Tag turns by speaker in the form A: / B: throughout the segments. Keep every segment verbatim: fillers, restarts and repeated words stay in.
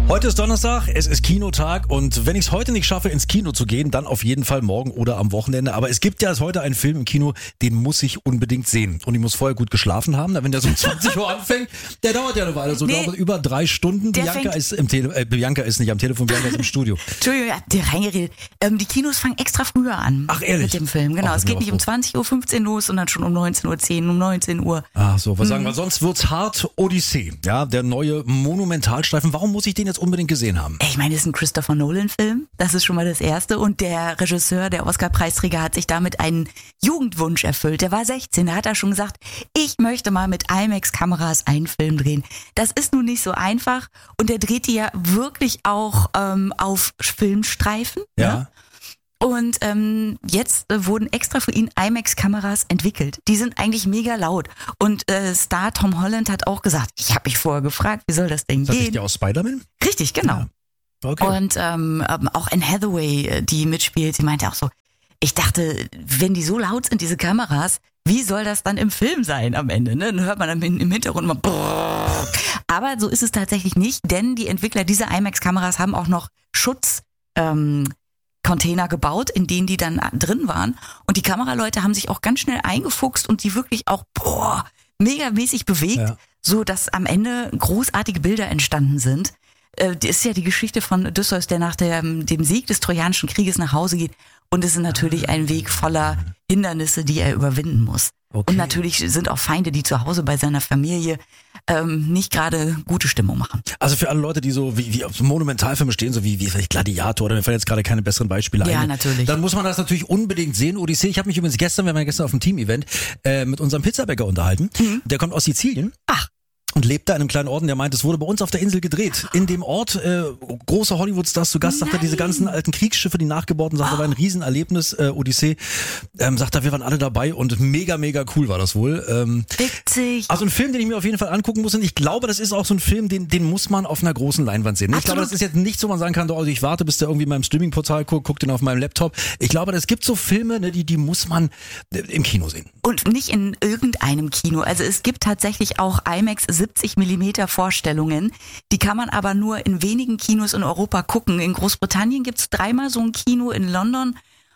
A: Heute ist Donnerstag, es ist Kinotag und wenn ich es heute nicht schaffe, ins Kino zu gehen, dann auf jeden Fall morgen oder am Wochenende. Aber es gibt ja heute einen Film im Kino, den muss ich unbedingt sehen. Und ich muss vorher gut geschlafen haben, wenn der so um zwanzig Uhr anfängt, der dauert ja eine Weile, so nee, glaube über drei Stunden. Bianca ist, im Tele- äh, Bianca ist nicht am Telefon, Bianca ist im Studio.
B: Entschuldigung, ich hab dir reingeredet. Ähm, die Kinos fangen extra früher an.
A: Ach ehrlich?
B: Mit dem Film, genau.
A: Ach,
B: es geht nicht um zwanzig Uhr fünfzehn los, sondern schon um neunzehn Uhr zehn, um neunzehn Uhr.
A: Ach so, was sagen wir? Sonst wird's hart. Odyssee, ja, der neue Monumentalstreifen. Warum muss ich den jetzt unbedingt gesehen haben?
B: Ich meine, es ist ein Christopher Nolan-Film, das ist schon mal das Erste. Und der Regisseur, der Oscar-Preisträger, hat sich damit einen Jugendwunsch erfüllt. Der war sechzehn, da hat er schon gesagt, ich möchte mal mit IMAX-Kameras einen Film drehen. Das ist nun nicht so einfach und er dreht die ja wirklich auch ähm, auf Filmstreifen.
A: Ja.
B: Ne? Und ähm, jetzt äh, wurden extra für ihn IMAX-Kameras entwickelt. Die sind eigentlich mega laut. Und äh, Star Tom Holland hat auch gesagt, ich habe mich vorher gefragt, wie soll das denn
A: Ist das
B: gehen?
A: nicht der aus Spider-Man?
B: Richtig, genau.
A: Ja. Okay.
B: Und ähm, auch Anne Hathaway, die mitspielt, sie meinte auch so, ich dachte, wenn die so laut sind, diese Kameras, wie soll das dann im Film sein am Ende? Ne? Dann hört man dann im Hintergrund immer brrrr. Aber so ist es tatsächlich nicht, denn die Entwickler dieser IMAX-Kameras haben auch noch Schutz ähm, Container gebaut, in denen die dann drin waren. Und die Kameraleute haben sich auch ganz schnell eingefuchst und die wirklich auch boah, megamäßig bewegt, ja. So dass am Ende großartige Bilder entstanden sind. Das ist ja die Geschichte von Odysseus, der nach dem, dem Sieg des Trojanischen Krieges nach Hause geht. Und es ist natürlich ein Weg voller Hindernisse, die er überwinden muss. Okay. Und natürlich sind auch Feinde, die zu Hause bei seiner Familie ähm, nicht gerade gute Stimmung machen.
A: Also für alle Leute, die so wie, wie auf so Monumentalfilme stehen, so wie, wie vielleicht Gladiator, oder mir fallen jetzt gerade keine besseren Beispiele ein.
B: Ja, natürlich.
A: Dann muss man das natürlich unbedingt sehen. Odyssee, ich habe mich übrigens gestern, wir waren gestern auf dem Team-Event, äh, mit unserem Pizzabäcker unterhalten. Mhm. Der kommt aus Sizilien. Ach. Und lebt da in einem kleinen Ort, und der meint, es wurde bei uns auf der Insel gedreht. In dem Ort, äh, große Hollywood-Stars zu Gast, sagt er, diese ganzen alten Kriegsschiffe, die nachgebauten, sagt er, oh. war ein Riesenerlebnis, äh, Odyssee. Ähm, sagt er, wir waren alle dabei und mega, mega cool war das wohl. Ähm,
B: Witzig.
A: Also ein Film, den ich mir auf jeden Fall angucken muss und ich glaube, das ist auch so ein Film, den, den muss man auf einer großen Leinwand sehen. Ich glaube, das ist jetzt nicht so, man sagen kann, oh, ich warte, bis der irgendwie in meinem Streaming-Portal guckt, guckt den auf meinem Laptop. Ich glaube, es gibt so Filme, ne, die, die muss man im Kino sehen.
B: Und nicht in irgendeinem Kino. Also es gibt tatsächlich auch IMAX siebzig Millimeter Vorstellungen. Die kann man aber nur in wenigen Kinos in Europa gucken. In Großbritannien gibt's dreimal so ein Kino, in London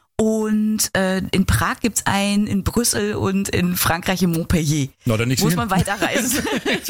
B: und äh, in Prag gibt's einen, in Brüssel und in Frankreich in Montpellier.
A: Na, dann
B: muss man weiterreisen,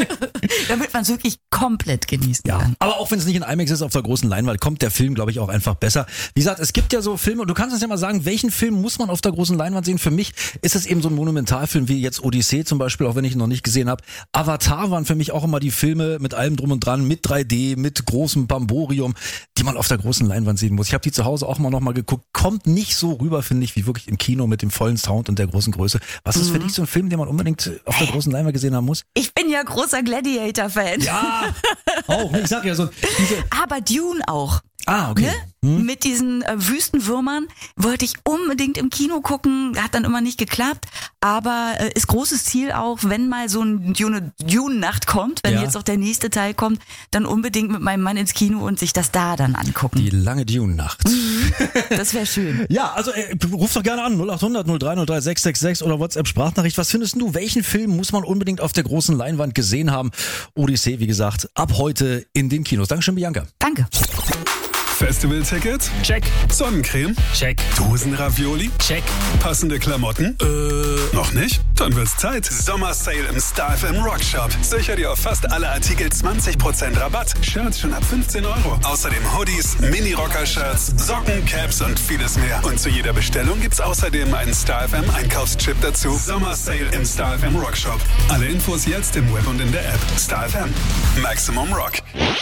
B: damit man es wirklich komplett genießen
A: ja.
B: kann.
A: Aber auch wenn es nicht in IMAX ist, auf der großen Leinwand, kommt der Film, glaube ich, auch einfach besser. Wie gesagt, es gibt ja so Filme, und du kannst uns ja mal sagen, welchen Film muss man auf der großen Leinwand sehen? Für mich ist es eben so ein Monumentalfilm wie jetzt Odyssee zum Beispiel, auch wenn ich ihn noch nicht gesehen habe. Avatar waren für mich auch immer die Filme mit allem drum und dran, mit drei D, mit großem Bamborium, die man auf der großen Leinwand sehen muss. Ich habe die zu Hause auch mal noch mal geguckt. Kommt nicht so rüber, finde ich, wie wirklich im Kino mit dem vollen Sound und der großen Größe. Was ist mhm. für dich so ein Film, den man unbedingt auf der großen Leinwand gesehen haben muss?
B: Ich bin ja großer Gladiator-Fan.
A: Ja, auch. Ich sag ja so. Diese
B: Aber Dune auch.
A: Ah, okay.
B: Ne?
A: Hm.
B: Mit diesen äh, Wüstenwürmern wollte ich unbedingt im Kino gucken, hat dann immer nicht geklappt, aber äh, ist großes Ziel auch, wenn mal so ein Dune, Dune-Nacht kommt, wenn
A: ja.
B: jetzt auch der nächste Teil kommt, dann unbedingt mit meinem Mann ins Kino und sich das da dann angucken.
A: Die lange Dune-Nacht.
B: Mhm. Das wäre schön.
A: Ja, also äh, ruf doch gerne an, null acht hundert null drei null drei sechs sechs sechs oder WhatsApp-Sprachnachricht. Was findest du, welchen Film muss man unbedingt auf der großen Leinwand gesehen haben? Odyssee, wie gesagt, ab heute in den Kinos. Dankeschön, Bianca.
B: Danke.
C: Festivalticket?
D: Check.
C: Sonnencreme?
D: Check.
C: Dosenravioli?
D: Check.
C: Passende Klamotten?
D: Äh.
C: Noch nicht? Dann wird's Zeit. Sommersale im Star F M Rockshop. Sicher dir auf fast alle Artikel zwanzig Prozent Rabatt. Shirts schon ab fünfzehn Euro. Außerdem Hoodies, Mini-Rocker-Shirts, Socken, Caps und vieles mehr. Und zu jeder Bestellung gibt's außerdem einen Star F M Einkaufschip dazu. Sommersale im Star F M Rockshop. Alle Infos jetzt im Web und in der App. Star F M. Maximum Rock.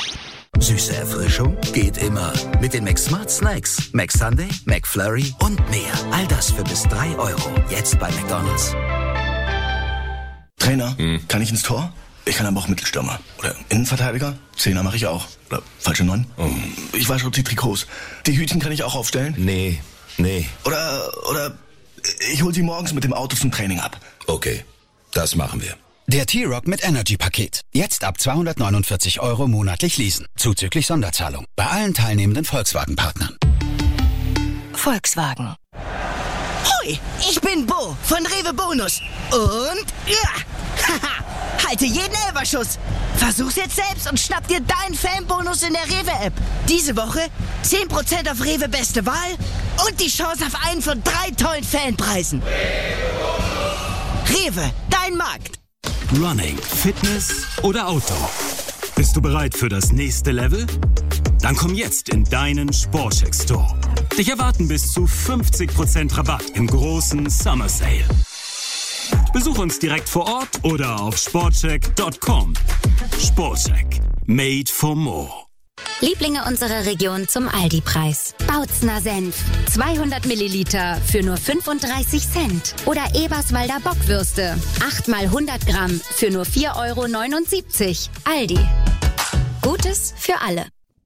E: Süße Erfrischung geht immer. Mit den McSmart Snacks. McSunday, McFlurry und mehr. All das für bis drei Euro. Jetzt bei McDonald's.
F: Trainer, hm. kann ich ins Tor? Ich kann aber auch Mittelstürmer. Oder Innenverteidiger? Zehner mache ich auch. Oder falsche Neun? Oh. Ich wasche auch die Trikots. Die Hütchen kann ich auch aufstellen?
E: Nee, nee.
F: Oder, oder ich hol sie morgens mit dem Auto zum Training ab.
E: Okay, das machen wir.
G: Der T-Rock mit Energy-Paket. Jetzt ab zweihundertneunundvierzig Euro monatlich leasen. Zuzüglich Sonderzahlung. Bei allen teilnehmenden Volkswagen-Partnern.
H: Volkswagen. Hoi, ich bin Bo von Rewe Bonus. Und ja, haha,
D: Halte jeden Elferschuss. Versuch's jetzt selbst und schnapp dir deinen Fanbonus in der Rewe-App. Diese Woche zehn Prozent auf Rewe Beste Wahl und die Chance auf einen von drei tollen Fanpreisen. Rewe, dein Markt.
H: Running, Fitness oder Outdoor? Bist du bereit für das nächste Level? Dann komm jetzt in deinen Sportcheck Store. Dich erwarten bis zu fünfzig Prozent Rabatt im großen Summer Sale. Besuch uns direkt vor Ort oder auf sportcheck punkt com. Sportcheck. Made for more.
I: Lieblinge unserer Region zum Aldi-Preis. Bautzner Senf. zweihundert Milliliter für nur fünfunddreißig Cent. Oder Eberswalder Bockwürste. acht mal hundert Gramm für nur vier Euro neunundsiebzig. Aldi. Gutes für alle.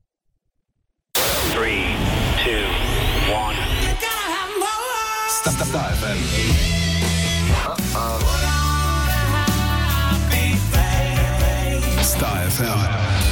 J: Three, two, one.
C: Star, Star F M. Star F M.